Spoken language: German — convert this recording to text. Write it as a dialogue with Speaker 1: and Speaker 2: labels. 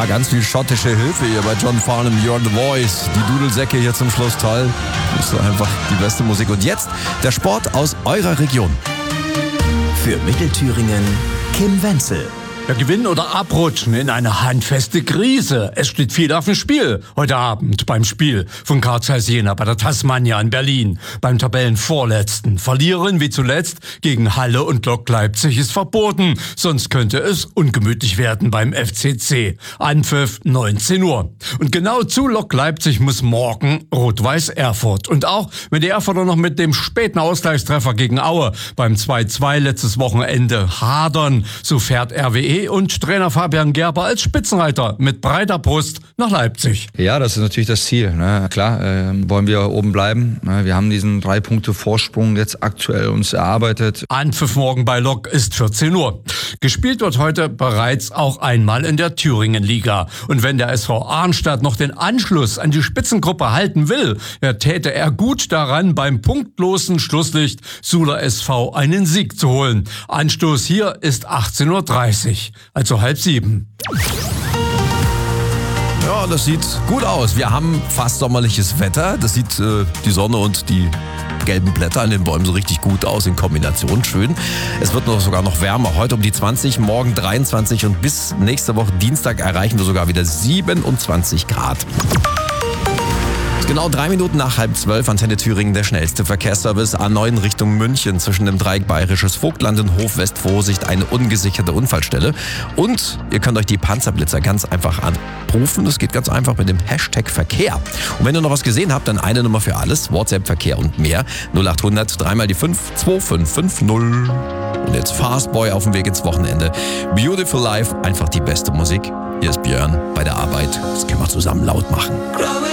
Speaker 1: Ja, ganz viel schottische Hilfe hier bei John Farnham, You're the Voice. Die Dudelsäcke hier zum Schluss, toll. Das ist einfach die beste Musik. Und jetzt der Sport aus eurer Region.
Speaker 2: Für Mittelthüringen Kim Wenzel.
Speaker 3: Ja, gewinnen oder abrutschen in eine handfeste Krise. Es steht viel auf dem Spiel. Heute Abend beim Spiel von Carl Zeiss Jena bei der Tasmania in Berlin. Beim Tabellenvorletzten. Verlieren wie zuletzt gegen Halle und Lok Leipzig ist verboten. Sonst könnte es ungemütlich werden beim FCC. Anpfiff 19 Uhr. Und genau zu Lok Leipzig muss morgen Rot-Weiß Erfurt. Und auch wenn die Erfurter noch mit dem späten Ausgleichstreffer gegen Aue beim 2-2 letztes Wochenende hadern, so fährt RWE und Trainer Fabian Gerber als Spitzenreiter mit breiter Brust nach Leipzig.
Speaker 4: Ja, das ist natürlich das Ziel. Ne? Klar, wollen wir oben bleiben. Wir haben diesen 3 Punkte Vorsprung jetzt aktuell uns erarbeitet.
Speaker 3: Anpfiff morgen bei Lok ist 14 Uhr. Gespielt wird heute bereits auch einmal in der Thüringen-Liga. Und wenn der SV Arnstadt noch den Anschluss an die Spitzengruppe halten will, täte er gut daran, beim punktlosen Schlusslicht Suler SV einen Sieg zu holen. Anstoß hier ist 18:30 Uhr. Also 6:30.
Speaker 1: Ja, das sieht gut aus. Wir haben fast sommerliches Wetter. Das sieht die Sonne und die gelben Blätter an den Bäumen so richtig gut aus in Kombination. Schön. Es wird sogar noch wärmer. Heute um die 20, morgen 23 und bis nächste Woche Dienstag erreichen wir sogar wieder 27 Grad. Genau 3 Minuten nach 11:30, Antenne Thüringen, der schnellste Verkehrsservice. A9 Richtung München zwischen dem Dreieck Bayerisches Vogtland und Hofwest. Vorsicht, eine ungesicherte Unfallstelle. Und ihr könnt euch die Panzerblitzer ganz einfach anrufen. Das geht ganz einfach mit dem Hashtag Verkehr. Und wenn ihr noch was gesehen habt, dann eine Nummer für alles. WhatsApp, Verkehr und mehr. 0800 3 mal die 5 2550. Und jetzt Fastboy auf dem Weg ins Wochenende. Beautiful Life, einfach die beste Musik. Hier ist Björn bei der Arbeit. Das können wir zusammen laut machen.